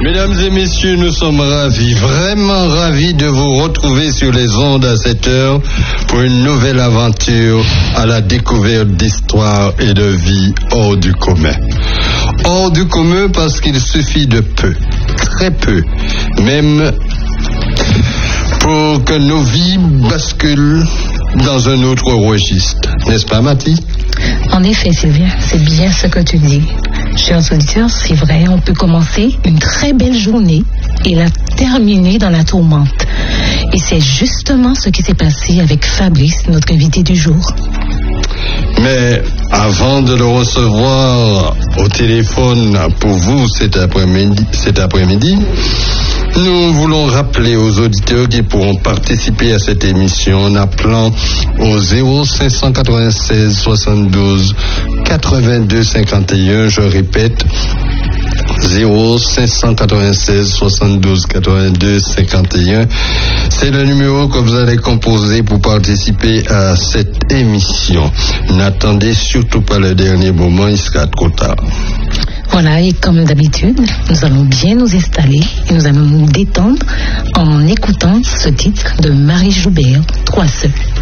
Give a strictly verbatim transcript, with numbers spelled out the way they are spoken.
Mesdames et messieurs, nous sommes ravis, vraiment ravis de vous retrouver sur les ondes à cette heure pour une nouvelle aventure à la découverte d'histoires et de vie hors du commun. Hors du commun parce qu'il suffit de peu, très peu, même pour que nos vies basculent dans un autre registre. N'est-ce pas, Mathie? En effet, Sylvia, c'est bien ce que tu dis. Chers auditeurs, c'est vrai, on peut commencer une très belle journée et la terminer dans la tourmente. Et c'est justement ce qui s'est passé avec Fabrice, notre invité du jour. Mais avant de le recevoir au téléphone pour vous cet après-midi, cet après-midi, nous voulons rappeler aux auditeurs qu'ils pourront participer à cette émission en appelant au zéro cinq cent quatre-vingt-seize soixante-douze quatre-vingt-deux cinquante et un. Je répète, zéro cinq cent quatre-vingt-seize soixante-douze quatre-vingt-deux cinquante et un. C'est le numéro que vous allez composer pour participer à cette émission. N'attendez surtout pas le dernier moment, il sera trop tard. Voilà, et comme d'habitude, nous allons bien nous installer et nous allons nous détendre en écoutant ce titre de Marie Joubert, Trois Sœurs.